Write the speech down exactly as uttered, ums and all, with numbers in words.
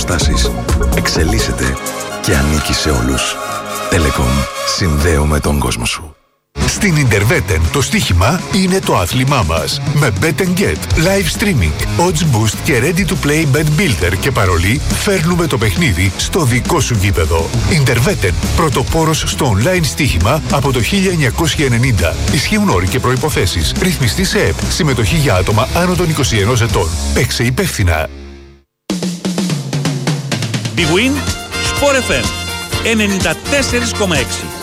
καταστάσεις. Εξελίσσεται και ανήκει σε όλους. Telecom. Συνδέομαι τον κόσμο σου. Στην Interwetten το στοίχημα είναι το άθλημά μας. Με Bet and Get, live streaming, odds boost και ready to play bet builder και παρολί, φέρνουμε το παιχνίδι στο δικό σου γήπεδο. Interwetten, πρωτοπόρος στο online στοίχημα από το χίλια εννιακόσια ενενήντα. Ισχύουν όροι και προϋποθέσεις. Ρυθμιστή σε ΕΠ. Συμμετοχή για άτομα άνω των είκοσι ενός ετών. Παίξε υπεύθυνα. Big Win, Sport εφ εμ ενενήντα τέσσερα κόμμα έξι.